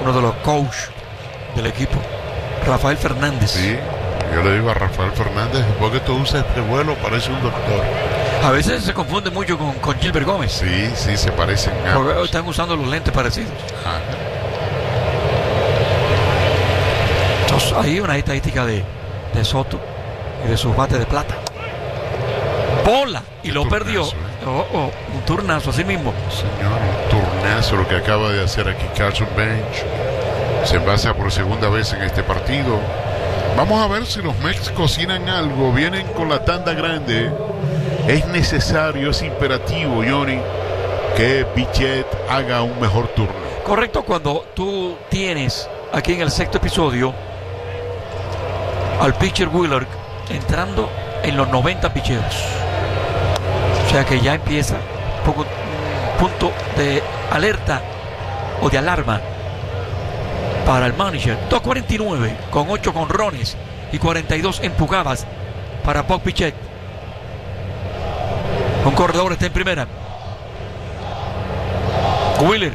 uno de los coaches del equipo, Rafael Fernández. Sí, yo le digo a Rafael Fernández, ¿por qué tú usas este vuelo? Parece un doctor. A veces se confunde mucho con Gilbert Gómez. Sí, sí, se parecen ambos. Porque están usando los lentes parecidos. Ajá. Entonces, ahí una estadística de Soto y de sus bates de plata. Bola, y lo turnazo, perdió. Un turnazo, así mismo. Señor, un turnazo lo que acaba de hacer aquí Carson Bench. Se envasa por segunda vez en este partido. Vamos a ver si los Mex cocinan algo. Vienen con la tanda grande. Es necesario, es imperativo, Johnny, que Bichette haga un mejor turno. Correcto, cuando tú tienes aquí en el sexto episodio al pitcher Wheeler entrando en los 90 picheos. O sea que ya empieza un punto de alerta o de alarma para el manager. 2.49 con 8 jonrones y 42 empujadas para Bob Bichette. Un corredor está en primera. Wheeler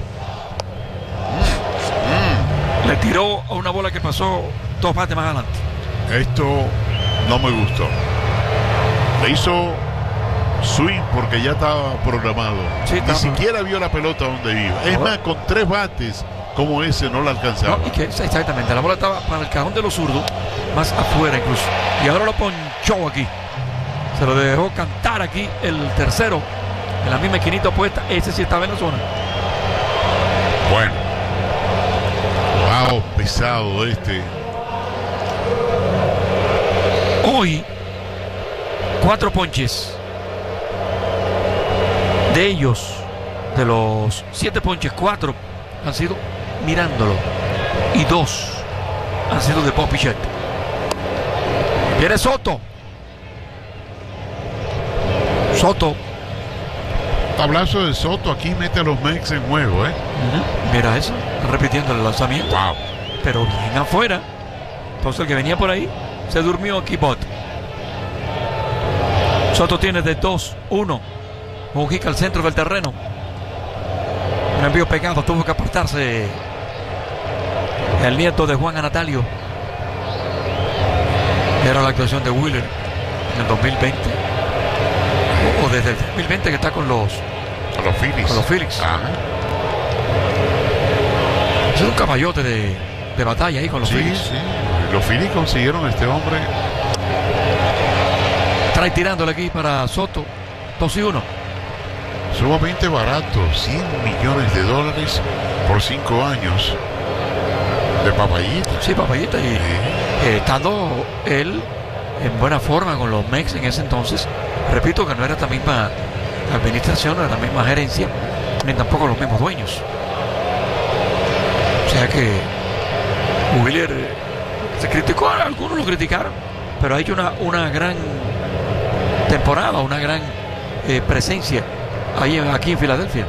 le tiró a una bola que pasó 2 bates más adelante. Esto no me gustó. Le hizo swing porque ya estaba programado. Sí, ni siquiera vio la pelota donde iba. Es más, con 3 bates como ese no la alcanzaba. No, y que exactamente, la bola estaba para el cajón de los zurdos, más afuera incluso. Y ahora lo ponchó aquí. Se lo dejó cantar aquí el tercero, en la misma esquinita opuesta. Ese sí estaba en la zona. Bueno. Wow, pesado este. Hoy, 4 ponches. De ellos, de los 7 ponches, 4 han sido mirándolo. Y 2 han sido de Bob Bichette. Viene Soto. Soto. Tablazo de Soto aquí mete a los Mex en juego, Mira eso, repitiendo el lanzamiento. Wow. Pero bien afuera. Entonces el que venía por ahí se durmió aquí Bot. Soto tiene de 2-1. Un hit al centro del terreno. Un envío pegado, tuvo que apartarse el nieto de Juan Anatalio. Era la actuación de Wheeler en el 2020. O desde el 2020 que está con los Phillies. Con los Phillies. Es un caballote de batalla ahí con los Phillies. Sí. Los Phillies consiguieron a este hombre. Trae tirándole aquí para Soto. 2-1. Sumamente barato. $100 millones por 5 años. De Papayita. Sí, Papayita. Y estando él en buena forma con los Mex en ese entonces. Repito que no era la misma administración, no era la misma gerencia, ni tampoco los mismos dueños. O sea que Wheeler se criticó, algunos lo criticaron, pero ha hecho una gran temporada, una gran presencia aquí en Filadelfia.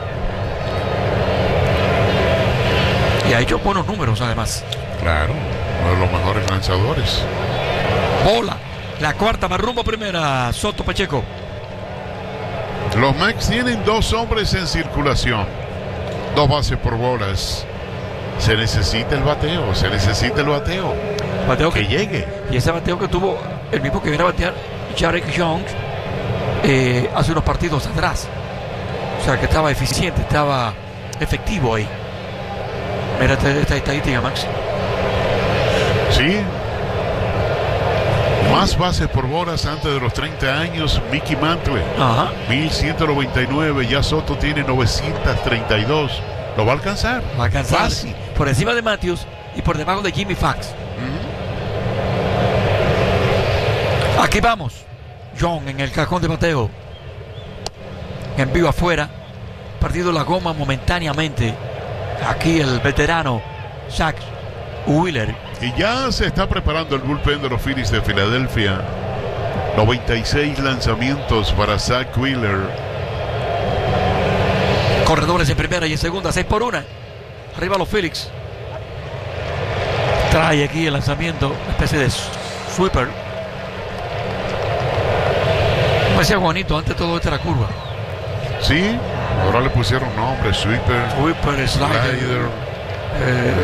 Y ha hecho buenos números además. Claro, uno de los mejores lanzadores. Bola. La cuarta va rumbo primera. Soto Pacheco. Los Mex tienen 2 hombres en circulación. 2 bases por bolas. Se necesita el bateo. Bateo que llegue. Y ese bateo que tuvo el mismo que viene a batear Jarek Young hace unos partidos atrás. O sea que estaba eficiente, estaba efectivo ahí. Mira esta estadística, Max. Sí. Más bases por bolas antes de los 30 años, Mickey Mantle. 1199, ya Soto tiene 932. ¿Lo va a alcanzar? Va a alcanzar. Fácil. Por encima de Matthews y por debajo de Jimmy Fax. Aquí vamos. John en el cajón de bateo. Envío afuera. Partido la goma momentáneamente. Aquí el veterano Zach Wheeler. Y ya se está preparando el bullpen de los Phillies de Filadelfia. 96 lanzamientos para Zach Wheeler. Corredores en primera y en segunda, 6-1. Arriba los Phillies. Trae aquí el lanzamiento, una especie de sweeper. Me decía Juanito, antes todo esto era curva. Sí, ahora le pusieron nombre, sweeper, Sweeper, slider.